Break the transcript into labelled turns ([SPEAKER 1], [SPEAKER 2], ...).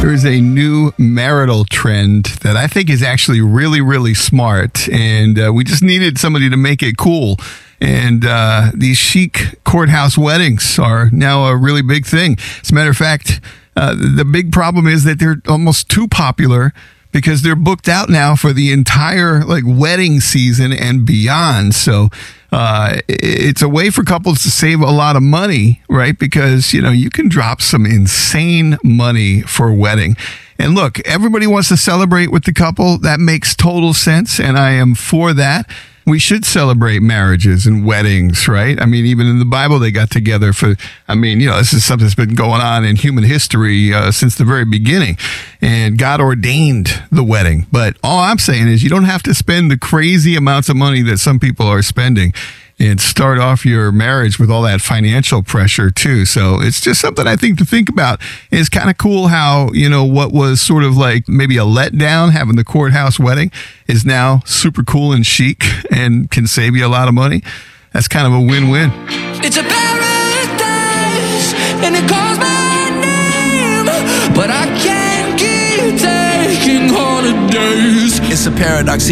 [SPEAKER 1] There is a new marital trend that I think is actually really, really smart, and we just needed somebody to make it cool. And these chic courthouse weddings are now a really big thing. As a matter of fact, the big problem is that they're almost too popular because they're booked out now for the entire wedding season and beyond. So it's a way for couples to save a lot of money, right? Because, you can drop some insane money for a wedding. And look, everybody wants to celebrate with the couple. That makes total sense, and I am for that. We should celebrate marriages and weddings, right? I mean, even in the Bible, they got together for, this is something that's been going on in human history since the very beginning. And God ordained the wedding. But all I'm saying is you don't have to spend the crazy amounts of money that some people are spending and start off your marriage with all that financial pressure too. So it's just something I think to think about. It's kind of cool how, what was sort of like maybe a letdown, having the courthouse wedding, is now super cool and chic and can save you a lot of money. That's kind of a win-win.
[SPEAKER 2] It's a paradise and it calls my name, but I can't keep taking holidays. It's a paradox.